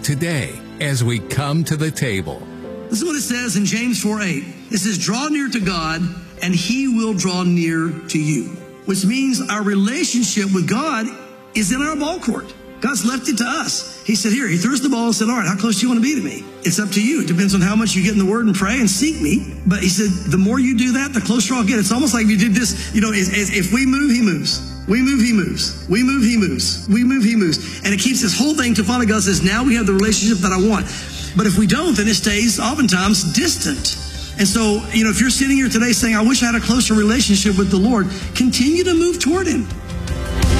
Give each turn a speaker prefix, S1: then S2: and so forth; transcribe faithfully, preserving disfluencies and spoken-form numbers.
S1: today as we come to the table.
S2: This is what it says in James four eight. It says, draw near to God, and he will draw near to you. Which means our relationship with God is in our ball court. God's left it to us. He said, here, he throws the ball and said, all right, how close do you want to be to me? It's up to you. It depends on how much you get in the word and pray and seek me. But he said, the more you do that, the closer I'll get. It's almost like if you did this, you know, as, as, if we move, he moves. We move, he moves. We move, he moves. We move, he moves. And it keeps this whole thing to finally God says, now we have the relationship that I want. But if we don't, then it stays oftentimes distant. And so, you know, if you're sitting here today saying, I wish I had a closer relationship with the Lord, continue to move toward him.